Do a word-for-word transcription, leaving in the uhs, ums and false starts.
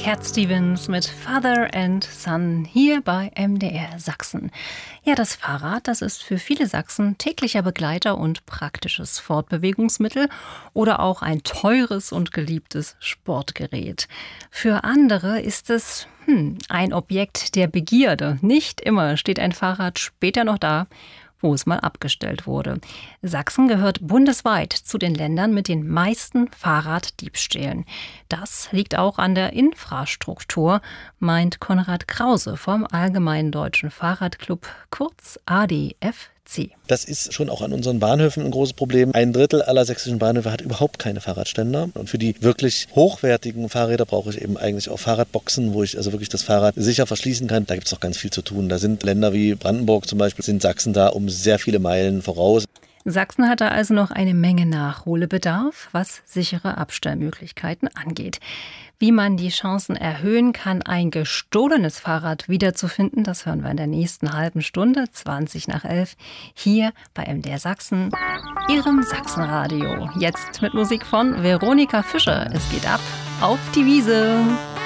Cat Stevens mit Father and Son hier bei M D R Sachsen. Ja, das Fahrrad, das ist für viele Sachsen täglicher Begleiter und praktisches Fortbewegungsmittel oder auch ein teures und geliebtes Sportgerät. Für andere ist es hm, ein Objekt der Begierde. Nicht immer steht ein Fahrrad später noch da, wo es mal abgestellt wurde. Sachsen gehört bundesweit zu den Ländern mit den meisten Fahrraddiebstählen. Das liegt auch an der Infrastruktur, meint Konrad Krause vom Allgemeinen Deutschen Fahrradclub, kurz A D F C. Das ist schon auch an unseren Bahnhöfen ein großes Problem. Ein Drittel aller sächsischen Bahnhöfe hat überhaupt keine Fahrradständer. Und für die wirklich hochwertigen Fahrräder brauche ich eben eigentlich auch Fahrradboxen, wo ich also wirklich das Fahrrad sicher verschließen kann. Da gibt es noch ganz viel zu tun. Da sind Länder wie Brandenburg zum Beispiel, sind Sachsen da um sehr viele Meilen voraus. Sachsen hat da also noch eine Menge Nachholbedarf, was sichere Abstellmöglichkeiten angeht. Wie man die Chancen erhöhen kann, ein gestohlenes Fahrrad wiederzufinden, das hören wir in der nächsten halben Stunde, zwanzig nach elf, hier bei M D R Sachsen, Ihrem Sachsenradio. Jetzt mit Musik von Veronika Fischer. Es geht ab auf die Wiese.